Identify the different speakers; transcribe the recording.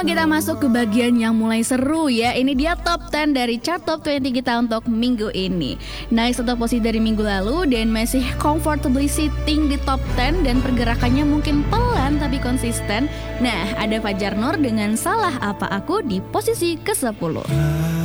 Speaker 1: kita masuk ke bagian yang mulai seru ya. Ini dia top 10 dari chart top 20 kita untuk minggu ini. Naik satu posisi dari minggu lalu dan masih comfortably sitting di top 10 dan pergerakannya mungkin pelan tapi konsisten. Nah, ada Fajar Nur dengan Salah Apa Aku di posisi ke-10.